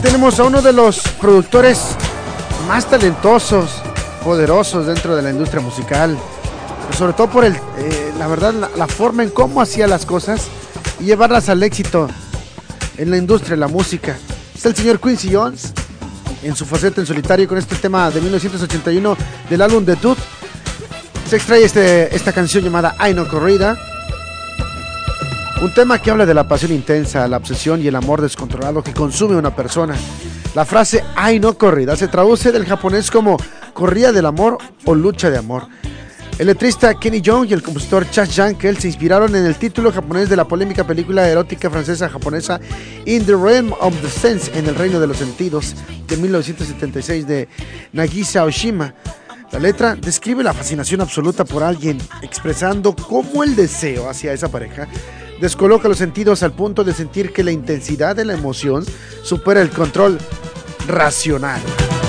tenemos a uno de los productores más talentosos, poderosos dentro de la industria musical, sobre todo por la verdad, la forma en cómo hacía las cosas y llevarlas al éxito en la industria de la música. Está el señor Quincy Jones en su faceta en solitario con este tema de 1981 del álbum The Tooth. Se extrae esta canción llamada Ay No Corrida, un tema que habla de la pasión intensa, la obsesión y el amor descontrolado que consume a una persona. La frase Ay No Corrida se traduce del japonés como corrida del amor o lucha de amor. El letrista Kenny Young y el compositor Chas Jankel se inspiraron en el título japonés de la polémica película erótica francesa-japonesa In the Realm of the Sense, en el reino de los sentidos, de 1976 de Nagisa Oshima. La letra describe la fascinación absoluta por alguien, expresando cómo el deseo hacia esa pareja descoloca los sentidos al punto de sentir que la intensidad de la emoción supera el control racional.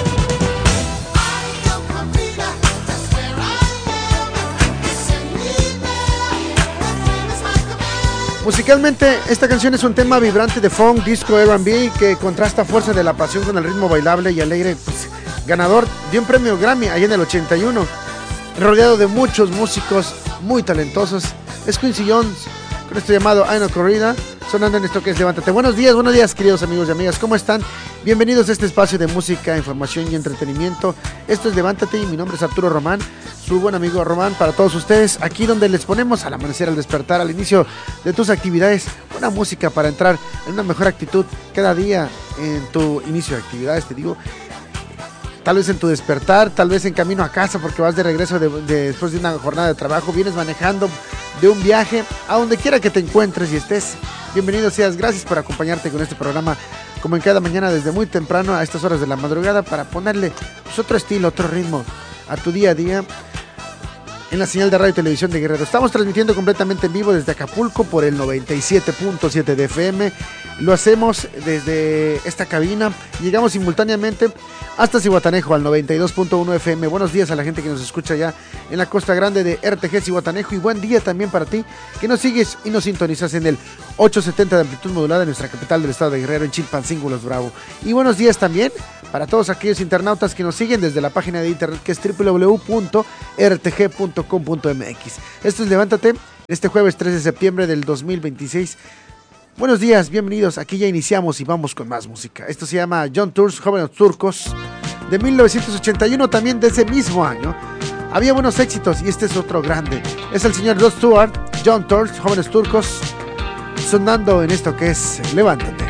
Musicalmente, esta canción es un tema vibrante de funk, disco, R&B que contrasta fuerza de la pasión con el ritmo bailable y alegre, pues, ganador de un premio Grammy allá en el 81, rodeado de muchos músicos muy talentosos. Es Quincy Jones con esto llamado Ay No Corrida, sonando en esto que es Levántate. Buenos días queridos amigos y amigas, ¿cómo están? Bienvenidos a este espacio de música, información y entretenimiento. Esto es Levántate y mi nombre es Arturo Román, su buen amigo Román, para todos ustedes, aquí donde les ponemos al amanecer, al despertar, al inicio de tus actividades, una música para entrar en una mejor actitud cada día en tu inicio de actividades, te digo. Tal vez en tu despertar, tal vez en camino a casa porque vas de regreso después de una jornada de trabajo, vienes manejando de un viaje, a donde quiera que te encuentres y estés. Bienvenido seas, gracias por acompañarte con este programa, como en cada mañana desde muy temprano a estas horas de la madrugada, para ponerle pues, otro estilo, otro ritmo a tu día a día en la señal de radio y televisión de Guerrero. Estamos transmitiendo completamente en vivo desde Acapulco por el 97.7 de FM. Lo hacemos desde esta cabina. Llegamos simultáneamente hasta Zihuatanejo al 92.1 FM. Buenos días a la gente que nos escucha ya en la Costa Grande de RTG Zihuatanejo, y buen día también para ti que nos sigues y nos sintonizas en el 870 de amplitud modulada en nuestra capital del estado de Guerrero, en Chilpancingo, Los Bravo. Y buenos días también para todos aquellos internautas que nos siguen desde la página de internet que es www.rtg.com.mx. Esto es Levántate, este jueves 3 de septiembre del 2026. Buenos días, bienvenidos. Aquí ya iniciamos y vamos con más música. Esto se llama John Tours, Jóvenes Turcos, de 1981, también de ese mismo año. Había buenos éxitos y este es otro grande. Es el señor Rod Stewart, John Tours, Jóvenes Turcos, sonando en esto que es Levántate.